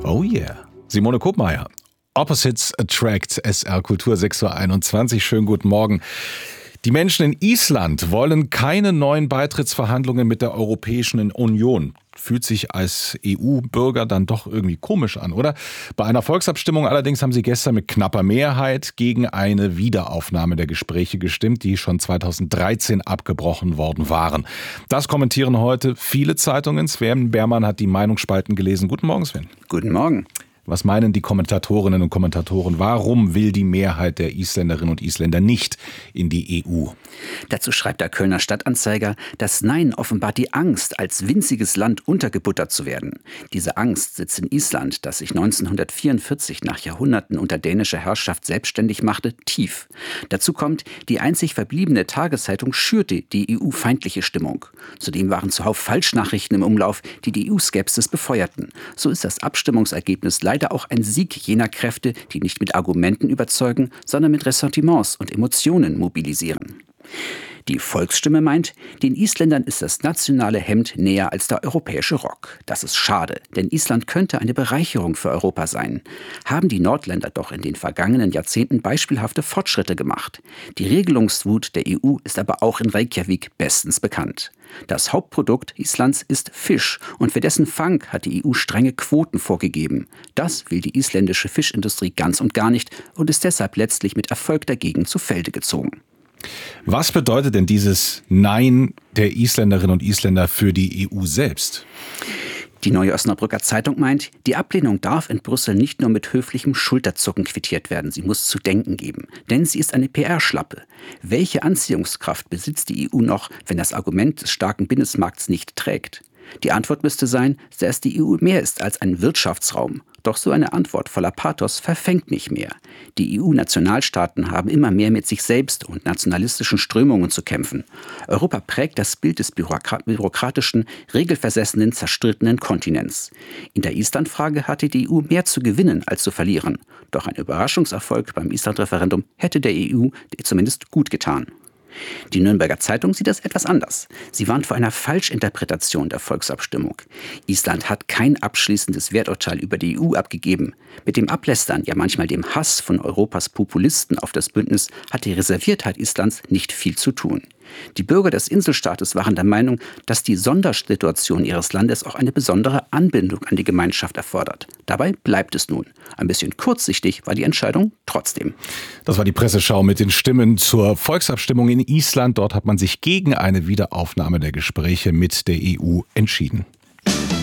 Oh yeah. Simone Kopmeier. Opposites Attract, SR Kultur 6.21 Uhr. Schönen guten Morgen. Die Menschen in Island wollen keine neuen Beitrittsverhandlungen mit der Europäischen Union. Fühlt sich als EU-Bürger dann doch irgendwie komisch an, oder? Bei einer Volksabstimmung allerdings haben sie gestern mit knapper Mehrheit gegen eine Wiederaufnahme der Gespräche gestimmt, die schon 2013 abgebrochen worden waren. Das kommentieren heute viele Zeitungen. Sven Bermann hat die Meinungsspalten gelesen. Guten Morgen, Sven. Guten Morgen. Was meinen die Kommentatorinnen und Kommentatoren? Warum will die Mehrheit der Isländerinnen und Isländer nicht in die EU? Dazu schreibt der Kölner Stadtanzeiger, das Nein offenbart die Angst, als winziges Land untergebuttert zu werden. Diese Angst sitzt in Island, das sich 1944 nach Jahrhunderten unter dänischer Herrschaft selbstständig machte, tief. Dazu kommt, die einzig verbliebene Tageszeitung schürte die EU-feindliche Stimmung. Zudem waren zuhauf Falschnachrichten im Umlauf, die die EU-Skepsis befeuerten. So ist das Abstimmungsergebnis leider auch ein Sieg jener Kräfte, die nicht mit Argumenten überzeugen, sondern mit Ressentiments und Emotionen mobilisieren. Die Volksstimme meint, den Isländern ist das nationale Hemd näher als der europäische Rock. Das ist schade, denn Island könnte eine Bereicherung für Europa sein. Haben die Nordländer doch in den vergangenen Jahrzehnten beispielhafte Fortschritte gemacht. Die Regelungswut der EU ist aber auch in Reykjavik bestens bekannt. Das Hauptprodukt Islands ist Fisch und für dessen Fang hat die EU strenge Quoten vorgegeben. Das will die isländische Fischindustrie ganz und gar nicht und ist deshalb letztlich mit Erfolg dagegen zu Felde gezogen. Was bedeutet denn dieses Nein der Isländerinnen und Isländer für die EU selbst? Die Neue Osnabrücker Zeitung meint, die Ablehnung darf in Brüssel nicht nur mit höflichem Schulterzucken quittiert werden, sie muss zu denken geben. Denn sie ist eine PR-Schlappe. Welche Anziehungskraft besitzt die EU noch, wenn das Argument des starken Binnenmarkts nicht trägt? Die Antwort müsste sein, dass die EU mehr ist als ein Wirtschaftsraum. Doch so eine Antwort voller Pathos verfängt nicht mehr. Die EU-Nationalstaaten haben immer mehr mit sich selbst und nationalistischen Strömungen zu kämpfen. Europa prägt das Bild des bürokratischen, regelversessenen, zerstrittenen Kontinents. In der Island-Frage hatte die EU mehr zu gewinnen als zu verlieren. Doch ein Überraschungserfolg beim Island-Referendum hätte der EU zumindest gut getan. Die Nürnberger Zeitung sieht das etwas anders. Sie warnt vor einer Falschinterpretation der Volksabstimmung. Island hat kein abschließendes Werturteil über die EU abgegeben. Mit dem Ablästern, ja manchmal dem Hass von Europas Populisten auf das Bündnis hat die Reserviertheit Islands nicht viel zu tun. Die Bürger des Inselstaates waren der Meinung, dass die Sondersituation ihres Landes auch eine besondere Anbindung an die Gemeinschaft erfordert. Dabei bleibt es nun. Ein bisschen kurzsichtig war die Entscheidung trotzdem. Das war die Presseschau mit den Stimmen zur Volksabstimmung in Island. Dort hat man sich gegen eine Wiederaufnahme der Gespräche mit der EU entschieden.